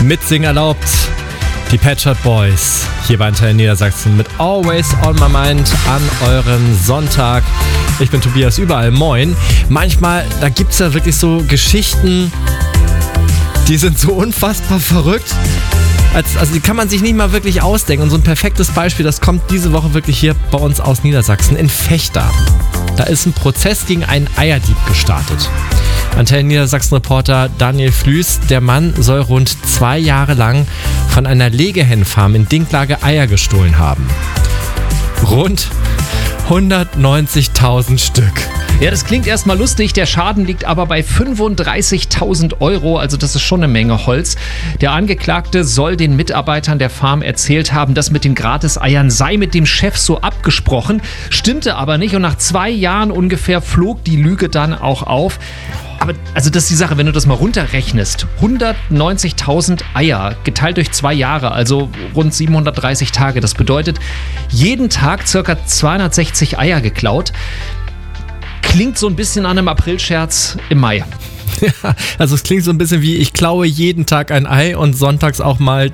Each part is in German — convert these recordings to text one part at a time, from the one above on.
Mitsingen erlaubt. Die Pet Shop Boys hier bei Antenne Niedersachsen mit Always on My Mind an eurem Sonntag. Ich bin Tobias Überall, moin. Manchmal, da gibt es ja wirklich so Geschichten, die sind so unfassbar verrückt. Also die kann man sich nicht mal wirklich ausdenken. Und so ein perfektes Beispiel, das kommt diese Woche wirklich hier bei uns aus Niedersachsen, in Vechta. Da ist ein Prozess gegen einen Eierdieb gestartet. Antenne Niedersachsen-Reporter Daniel Flüß, der Mann soll rund 2 Jahre lang von einer Legehennenfarm in Dinklage Eier gestohlen haben. Rund 190.000 Stück. Ja, das klingt erstmal lustig, der Schaden liegt aber bei 35.000 Euro, also das ist schon eine Menge Holz. Der Angeklagte soll den Mitarbeitern der Farm erzählt haben, das mit den Gratiseiern sei mit dem Chef so abgesprochen, stimmte aber nicht und nach 2 Jahren ungefähr flog die Lüge dann auch auf. Aber also das ist die Sache, wenn du das mal runterrechnest, 190.000 Eier geteilt durch 2 Jahre, also rund 730 Tage, das bedeutet jeden Tag ca. 260 Eier geklaut. Klingt so ein bisschen an einem Aprilscherz im Mai. Ja, also es klingt so ein bisschen wie, ich klaue jeden Tag ein Ei und sonntags auch mal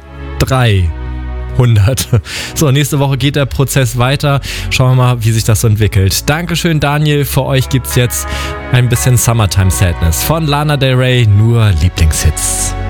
300. So, nächste Woche geht der Prozess weiter. Schauen wir mal, wie sich das so entwickelt. Dankeschön, Daniel. Für euch gibt's jetzt ein bisschen Summertime Sadness von Lana Del Rey, nur Lieblingshits.